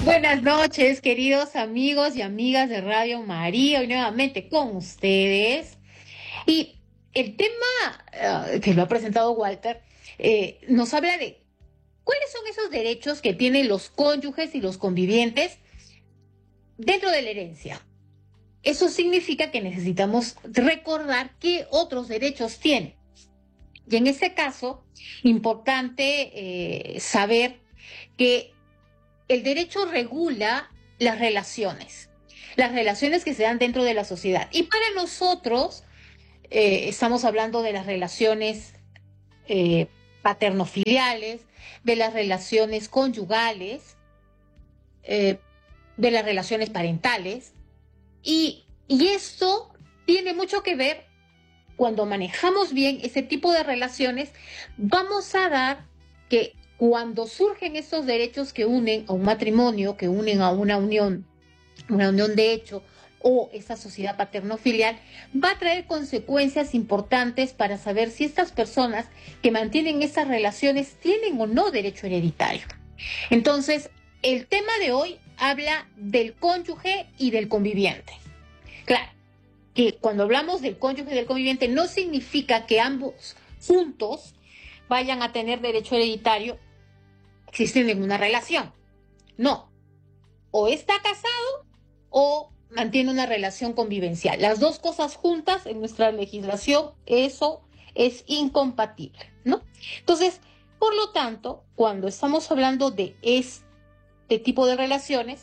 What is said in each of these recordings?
Buenas noches, queridos amigos y amigas de Radio María, hoy nuevamente con ustedes. Y el tema que lo ha presentado Walter nos habla de cuáles son esos derechos que tienen los cónyuges y los convivientes dentro de la herencia. Eso significa que necesitamos recordar qué otros derechos tienen. Y en este caso, importante saber que el derecho regula las relaciones que se dan dentro de la sociedad. Y para nosotros, estamos hablando de las relaciones paternofiliales, de las relaciones conyugales, eh, de las relaciones parentales. Y esto tiene mucho que ver cuando manejamos bien ese tipo de relaciones, vamos a dar que cuando surgen estos derechos que unen a un matrimonio, que unen a una unión de hecho, o esa sociedad paterno-filial, va a traer consecuencias importantes para saber si estas personas que mantienen esas relaciones tienen o no derecho hereditario. Entonces, el tema de hoy habla del cónyuge y del conviviente. Claro, que cuando hablamos del cónyuge y del conviviente no significa que ambos juntos vayan a tener derecho hereditario existiendo en una relación. No, o está casado o mantiene una relación convivencial. Las dos cosas juntas en nuestra legislación, eso es incompatible, ¿no? Entonces, por lo tanto, cuando estamos hablando de este tipo de relaciones,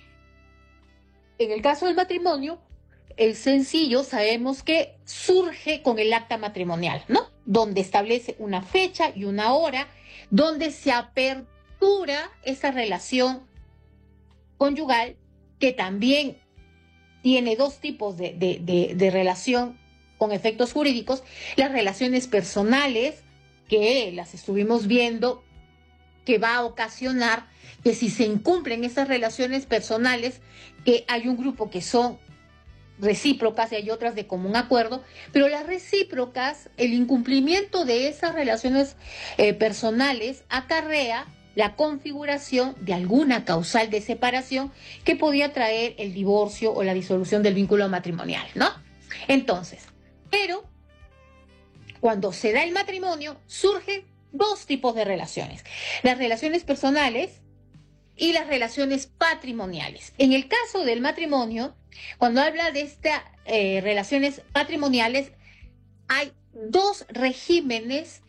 en el caso del matrimonio, el sencillo sabemos que surge con el acta matrimonial, ¿no? Donde establece una fecha y una hora, donde se apertura esa relación conyugal, que también tiene dos tipos de relación con efectos jurídicos: las relaciones personales, que las estuvimos viendo, que va a ocasionar que si se incumplen esas relaciones personales, que hay un grupo que son recíprocas y hay otras de común acuerdo, pero las recíprocas, el incumplimiento de esas relaciones personales acarrea la configuración de alguna causal de separación que podía traer el divorcio o la disolución del vínculo matrimonial, ¿no? Entonces, pero cuando se da el matrimonio, surgen dos tipos de relaciones: las relaciones personales y las relaciones patrimoniales. En el caso del matrimonio, cuando habla de estas relaciones patrimoniales, hay dos regímenes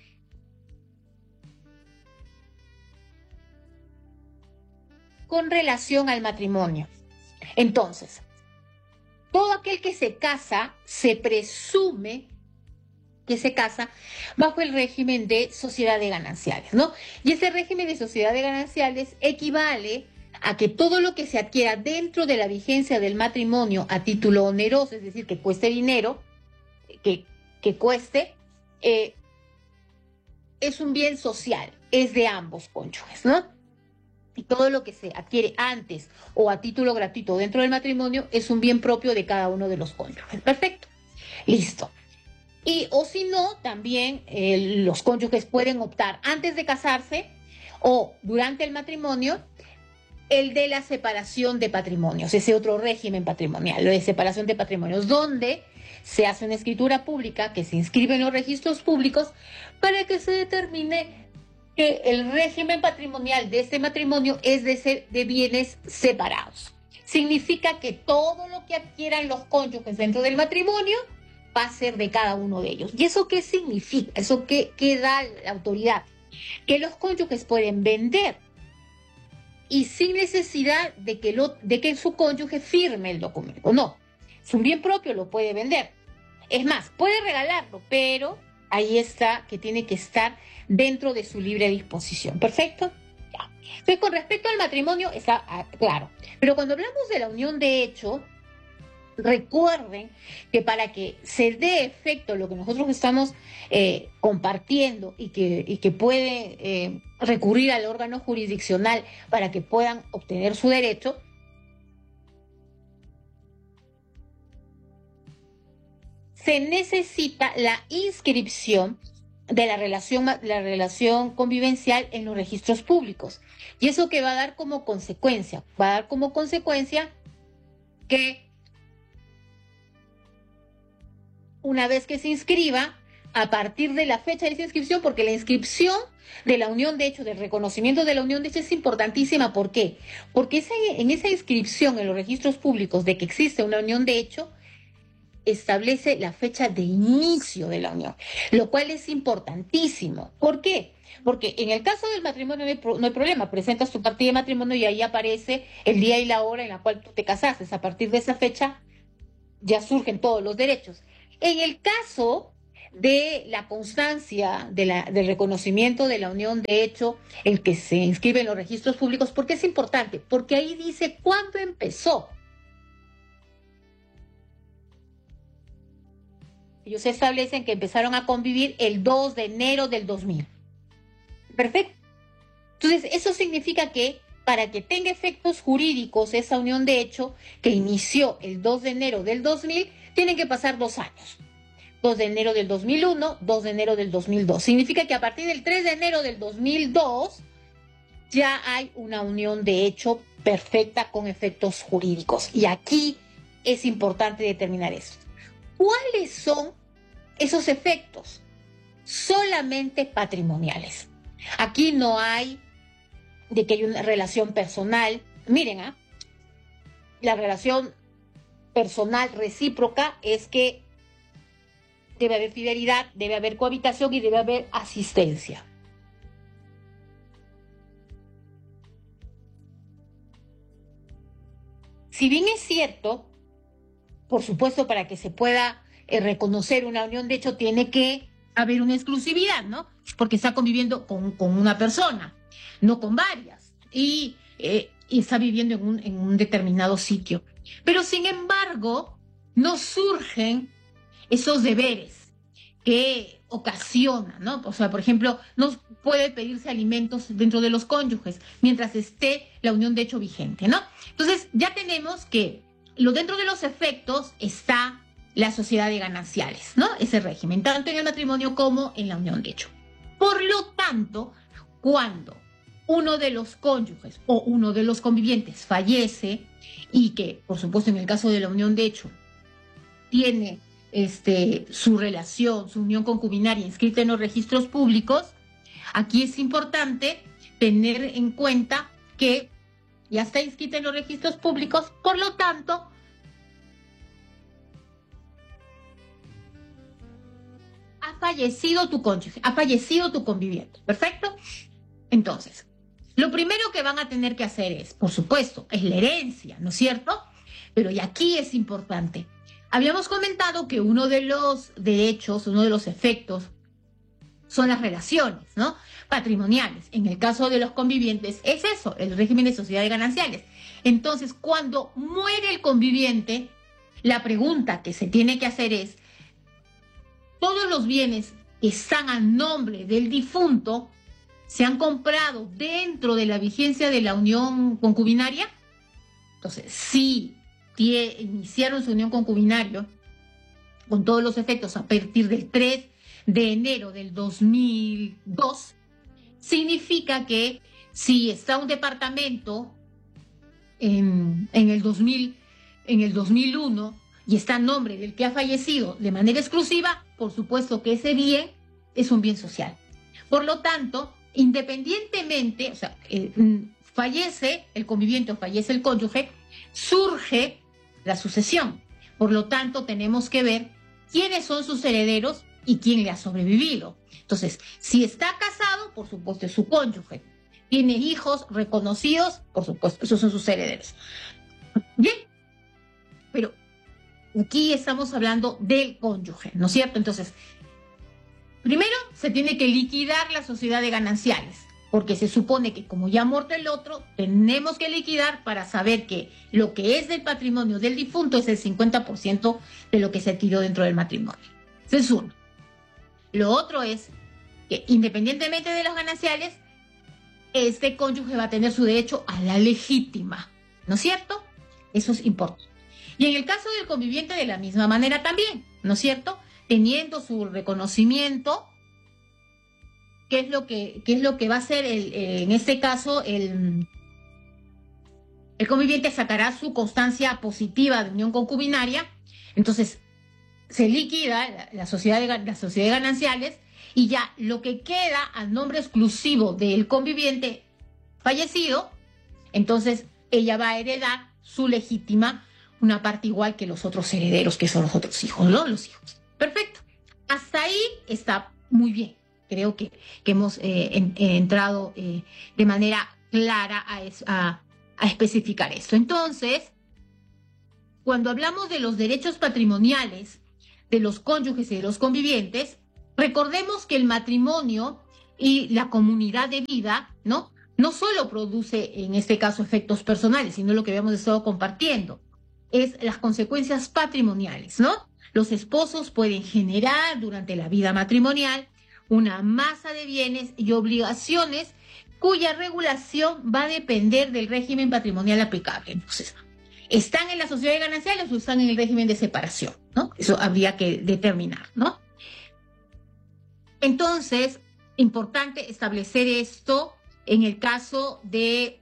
con relación al matrimonio. Entonces, todo aquel que se casa, se presume que se casa bajo el régimen de sociedad de gananciales, ¿no? Y ese régimen de sociedad de gananciales equivale a que todo lo que se adquiera dentro de la vigencia del matrimonio a título oneroso, es decir, que cueste dinero, que, que cueste, es un bien social, es de ambos cónyuges, ¿no? Y todo lo que se adquiere antes o a título gratuito dentro del matrimonio es un bien propio de cada uno de los cónyuges. Perfecto. Listo. Y o si no, también los cónyuges pueden optar antes de casarse o durante el matrimonio el de la separación de patrimonios, ese otro régimen patrimonial, lo de separación de patrimonios, donde se hace una escritura pública que se inscribe en los registros públicos para que se determine que el régimen patrimonial de este matrimonio es de bienes separados. Significa que todo lo que adquieran los cónyuges dentro del matrimonio va a ser de cada uno de ellos. ¿Y eso qué significa? ¿Eso qué da la autoridad? Que los cónyuges pueden vender y sin necesidad de que su cónyuge firme el documento. No, es un bien propio, lo puede vender. Es más, puede regalarlo, pero ahí está que tiene que estar dentro de su libre disposición. ¿Perfecto? Ya. Entonces, con respecto al matrimonio, está claro. Pero cuando hablamos de la unión de hecho, recuerden que para que se dé efecto lo que nosotros estamos compartiendo y que puede recurrir al órgano jurisdiccional para que puedan obtener su derecho, se necesita la inscripción de la relación convivencial en los registros públicos. ¿Y eso qué va a dar como consecuencia? Va a dar como consecuencia que una vez que se inscriba, a partir de la fecha de esa inscripción, porque la inscripción de la unión de hecho, del reconocimiento de la unión de hecho es importantísima. ¿Por qué? Porque en esa inscripción en los registros públicos de que existe una unión de hecho, establece la fecha de inicio de la unión, lo cual es importantísimo. ¿Por qué? Porque en el caso del matrimonio no hay problema, presentas tu partida de matrimonio y ahí aparece el día y la hora en la cual tú te casaste. A partir de esa fecha ya surgen todos los derechos. En el caso de la constancia del reconocimiento de la unión de hecho, el que se inscribe en los registros públicos, ¿por qué es importante? Porque ahí dice cuándo empezó. Ellos establecen que empezaron a convivir el 2 de enero del 2000. Perfecto. Entonces, eso significa que para que tenga efectos jurídicos esa unión de hecho que inició el 2 de enero del 2000, tienen que pasar 2 años. 2 de enero del 2001, 2 de enero del 2002. Significa que a partir del 3 de enero del 2002 ya hay una unión de hecho perfecta con efectos jurídicos. Y aquí es importante determinar esto. ¿Cuáles son esos efectos? Solamente patrimoniales. Aquí no hay de que hay una relación personal. Miren, la relación personal recíproca es que debe haber fidelidad, debe haber cohabitación y debe haber asistencia. Si bien es cierto, por supuesto, para que se pueda reconocer una unión de hecho, tiene que haber una exclusividad, ¿no? Porque está conviviendo con una persona, no con varias, y está viviendo en un determinado sitio. Pero, sin embargo, no surgen esos deberes que ocasionan, ¿no? O sea, por ejemplo, no puede pedirse alimentos dentro de los cónyuges mientras esté la unión de hecho vigente, ¿no? Entonces, ya tenemos que dentro de los efectos está la sociedad de gananciales, ¿no? Ese régimen, tanto en el matrimonio como en la unión de hecho. Por lo tanto, cuando uno de los cónyuges o uno de los convivientes fallece y que, por supuesto, en el caso de la unión de hecho, tiene su relación, su unión concubinaria inscrita en los registros públicos, aquí es importante tener en cuenta que ya está inscrita en los registros públicos, por lo tanto, ha fallecido tu cónyuge, ha fallecido tu conviviente, ¿perfecto? Entonces, lo primero que van a tener que hacer es, por supuesto, es la herencia, ¿no es cierto? Pero y aquí es importante. Habíamos comentado que uno de los derechos, uno de los efectos, son las relaciones, ¿no? Patrimoniales. En el caso de los convivientes es eso, el régimen de sociedades gananciales. Entonces, cuando muere el conviviente, la pregunta que se tiene que hacer es, ¿todos los bienes que están a nombre del difunto se han comprado dentro de la vigencia de la unión concubinaria? Entonces, si iniciaron su unión concubinaria con todos los efectos a partir del 3 de enero del 2002, significa que si está un departamento en el 2001 y está a nombre del que ha fallecido de manera exclusiva, por supuesto que ese bien es un bien social. Por lo tanto, independientemente, o sea, fallece el conviviente o fallece el cónyuge, surge la sucesión. Por lo tanto, tenemos que ver quiénes son sus herederos y quién le ha sobrevivido. Entonces, si está casado, por supuesto es su cónyuge. Tiene hijos reconocidos, por supuesto, esos son sus herederos. Bien, pero aquí estamos hablando del cónyuge, ¿no es cierto? Entonces, primero se tiene que liquidar la sociedad de gananciales, porque se supone que como ya ha muerto el otro, tenemos que liquidar para saber que lo que es del patrimonio del difunto es el 50% de lo que se tiró dentro del matrimonio. Ese es uno. Lo otro es que independientemente de los gananciales, este cónyuge va a tener su derecho a la legítima, ¿no es cierto? Eso es importante. Y en el caso del conviviente de la misma manera también, ¿no es cierto? Teniendo su reconocimiento qué es lo que va a hacer en este caso el conviviente sacará su constancia positiva de unión concubinaria, entonces se liquida la sociedad las sociedades gananciales y ya lo que queda a nombre exclusivo del conviviente fallecido, entonces ella va a heredar su legítima, una parte igual que los otros herederos, que son los otros hijos, ¿no? Los hijos. Perfecto. Hasta ahí está muy bien. Creo que hemos entrado de manera clara a especificar esto. Entonces, cuando hablamos de los derechos patrimoniales de los cónyuges y de los convivientes, recordemos que el matrimonio y la comunidad de vida, ¿no? No solo produce, en este caso, efectos personales, sino lo que habíamos estado compartiendo, es las consecuencias patrimoniales, ¿no? Los esposos pueden generar durante la vida matrimonial una masa de bienes y obligaciones cuya regulación va a depender del régimen patrimonial aplicable. Entonces, ¿están en la sociedad gananciales o están en el régimen de separación? ¿No? Eso habría que determinar, ¿no? Entonces, importante establecer esto en el caso de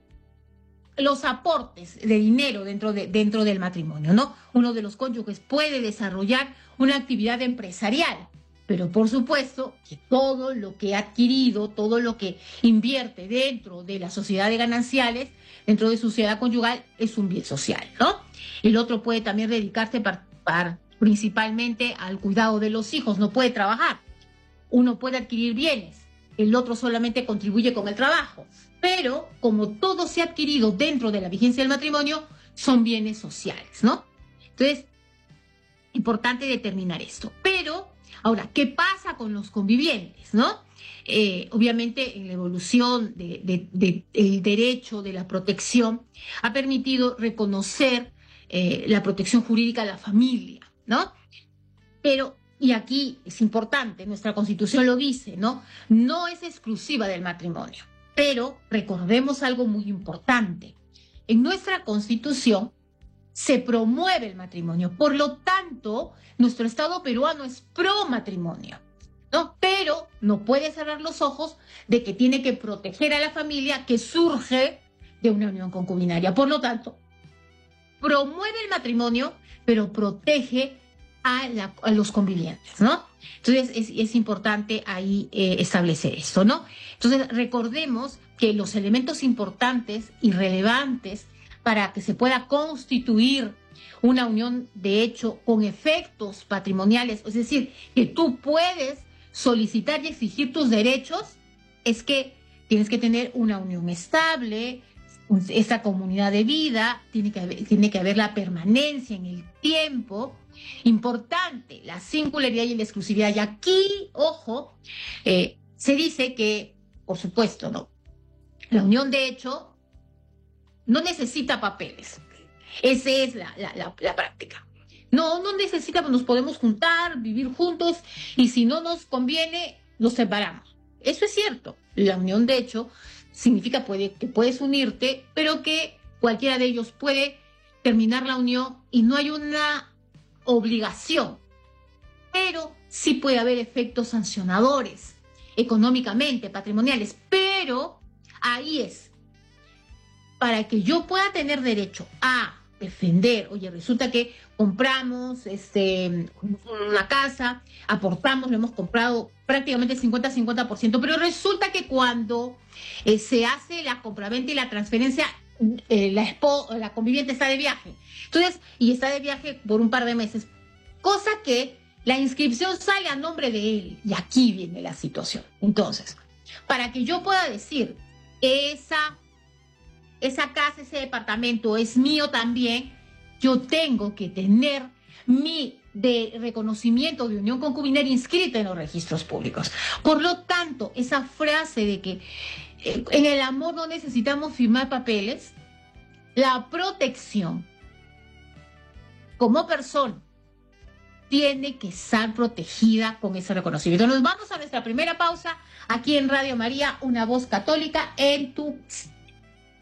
los aportes de dinero dentro del matrimonio, ¿no? Uno de los cónyuges puede desarrollar una actividad empresarial, pero por supuesto que todo lo que ha adquirido, todo lo que invierte dentro de la sociedad de gananciales, dentro de su sociedad conyugal, es un bien social, ¿no? El otro puede también dedicarse principalmente al cuidado de los hijos, no puede trabajar. Uno puede adquirir bienes, el otro solamente contribuye con el trabajo. Pero como todo se ha adquirido dentro de la vigencia del matrimonio, son bienes sociales, ¿no? Entonces, importante determinar esto. Pero, ahora, ¿qué pasa con los convivientes, no? Obviamente, en la evolución del derecho, de la protección, ha permitido reconocer la protección jurídica de la familia, ¿no? Pero, y aquí es importante, nuestra Constitución lo dice, ¿no? No es exclusiva del matrimonio. Pero recordemos algo muy importante. En nuestra Constitución se promueve el matrimonio. Por lo tanto, nuestro Estado peruano es pro matrimonio, ¿no? Pero no puede cerrar los ojos de que tiene que proteger a la familia que surge de una unión concubinaria. Por lo tanto, promueve el matrimonio, pero protege a los convivientes, ¿no? Entonces es importante ahí establecer esto, ¿no? Entonces recordemos que los elementos importantes y relevantes para que se pueda constituir una unión de hecho con efectos patrimoniales, es decir, que tú puedes solicitar y exigir tus derechos, es que tienes que tener una unión estable, esta comunidad de vida, tiene que haber la permanencia en el tiempo. Importante, la singularidad y la exclusividad. Y aquí, ojo, se dice que, por supuesto, ¿no? La unión de hecho no necesita papeles. Esa es la práctica. No necesita, nos podemos juntar, vivir juntos, y si no nos conviene, nos separamos. Eso es cierto. La unión de hecho significa que puedes unirte, pero que cualquiera de ellos puede terminar la unión y no hay una obligación, pero sí puede haber efectos sancionadores, económicamente, patrimoniales, pero ahí es, para que yo pueda tener derecho a defender, oye, resulta que compramos una casa, aportamos, lo hemos comprado prácticamente 50-50%, pero resulta que cuando se hace la compraventa y la transferencia, la conviviente está de viaje. Entonces, y está de viaje por un par de meses, cosa que la inscripción sale a nombre de él. Y aquí viene la situación. Entonces, para que yo pueda decir, esa casa, ese departamento es mío también, yo tengo que tener mi reconocimiento de unión concubinaria inscrita en los registros públicos. Por lo tanto, esa frase de que en el amor no necesitamos firmar papeles, la protección como persona tiene que estar protegida con ese reconocimiento. Nos vamos a nuestra primera pausa aquí en Radio María, una voz católica en tu